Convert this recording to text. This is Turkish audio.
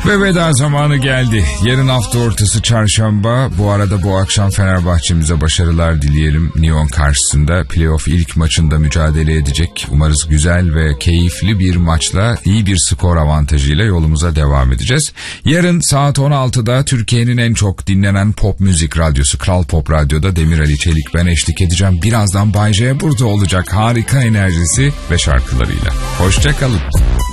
Ve veda zamanı geldi. Yarın hafta ortası çarşamba. Bu arada bu akşam Fenerbahçe'mize başarılar dileyelim. Lyon karşısında playoff ilk maçında mücadele edecek. Umarız güzel ve keyifli bir maçla iyi bir skor avantajıyla yolumuza devam edeceğiz. Yarın saat 16'da Türkiye'nin en çok dinlenen pop müzik radyosu Kral Pop Radyo'da Demir Ali Çelik ben eşlik edeceğim. Birazdan Bay J burada olacak, harika enerjisi ve şarkılarıyla. Hoşça kalın.